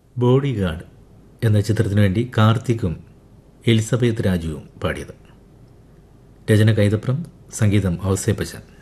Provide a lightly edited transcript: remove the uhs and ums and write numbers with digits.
Body guard എന്ന ചിത്രത്തിനു വേണ്ടി കാർത്തിക്കും എലിസബത്ത് രാജുവും പാടിയത്. രചന കൈതപ്രം, സംഗീതം ഔസേപ്പച്ചൻ.